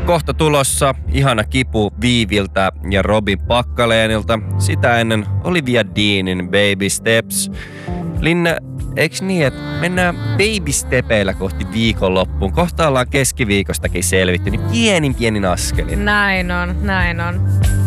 Kohta tulossa ihana kipu Viiviltä ja Robin Packalenilta. Sitä ennen Olivia Deanin Baby Steps. Linna, eiks niin, että mennään baby stepeillä kohti viikonloppuun? Kohta ollaan keskiviikostakin selvitty, niin pienin askelin. Näin on.